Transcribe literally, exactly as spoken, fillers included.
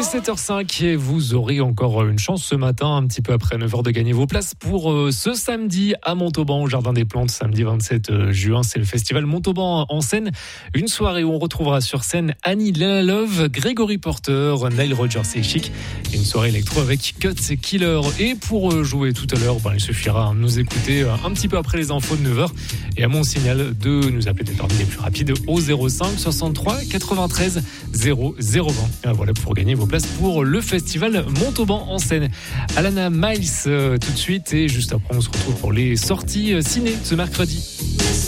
sept heures cinq et vous aurez encore une chance ce matin, un petit peu après neuf heures, de gagner vos places pour euh, ce samedi à Montauban, au Jardin des Plantes, samedi vingt-sept juin. C'est le festival Montauban en scène. Une soirée où on retrouvera sur scène Annie Lenalove, Grégory Porter, Nile Rodgers et Chic. Une soirée électro avec Cuts Killer. Et pour jouer tout à l'heure, ben, il suffira de nous écouter un petit peu après les infos de neuf heures. Et à mon signal de nous appeler des parmi les plus rapides au zéro cinq soixante-trois quatre-vingt-treize zéro zéro vingt. Voilà pour gagner vos places pour le festival Montauban en scène. Alana Miles euh, tout de suite et juste après on se retrouve pour les sorties ciné ce mercredi.